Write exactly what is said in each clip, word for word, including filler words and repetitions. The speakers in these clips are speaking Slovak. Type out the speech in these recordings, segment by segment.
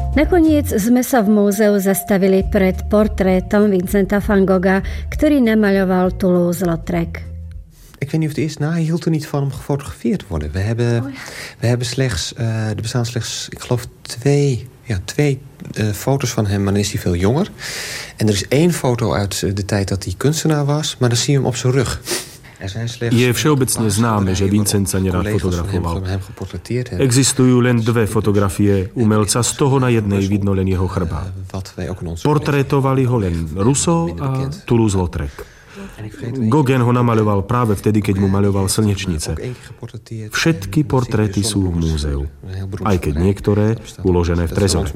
Nakoniec sme sa v múzeu zastavili pred portrétom Vincenta van Gogha, ktorý namaľoval Toulouse-Lautrec. Ik weet niet of het eerst na, hij hield er niet van om gefotografeerd te worden. We hebben, oh ja. we hebben slechts, uh, er bestaan slechts, ik geloof, twee, ja, twee uh, foto's van hem, maar dan is hij veel jonger. En er is één foto uit de tijd dat hij kunstenaar was, maar dan zie je hem op zijn rug. Je všeobecne známe, že Vincent sa nerád fotografoval. Existujú len dve fotografie umelca, z toho na jednej vidno len jeho chrbát. Portrétovali ho len Rousseau a Toulouse-Lautrec. Gauguin ho namaľoval práve vtedy, keď mu maľoval slnečnice. Všetky portréty sú v múzeu, aj keď niektoré uložené v trezore.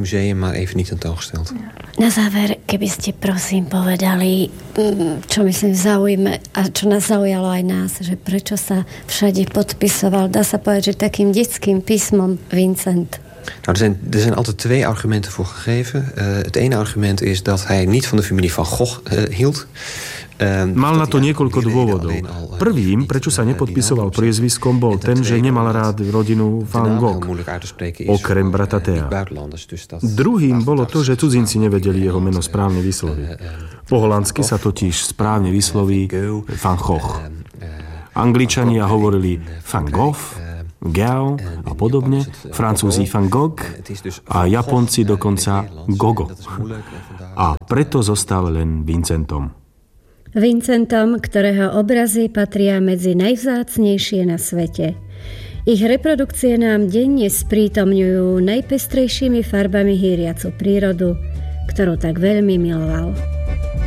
Na záver, keby ste prosím povedali, čo myslím zaujme a čo nás zaujalo aj nás, že prečo sa všade podpisoval, dá sa povedať, že takým detským písmom Vincent. Nou, er zijn, er zijn altijd twee argumenten voor gegeven. Uh, het ene argument is dat hij niet van de familie van Gogh uh, hield. Mal na to niekoľko dôvodov. Prvým, prečo sa nepodpisoval priezviskom, bol ten, že nemal rád rodinu Van Gogh, okrem brata Thea. Druhým bolo to, že cudzinci nevedeli jeho meno správne vysloviť. Po holandsky sa totiž správne vysloví Van Gogh. Angličania hovorili Van Gogh, Gao a podobne, Francúzi Van Gogh a Japonci dokonca Gogo. A preto zostal len Vincentom. Vincentom, ktorého obrazy patria medzi najvzácnejšie na svete. Ich reprodukcie nám denne sprítomňujú najpestrejšími farbami hýriacu prírodu, ktorú tak veľmi miloval.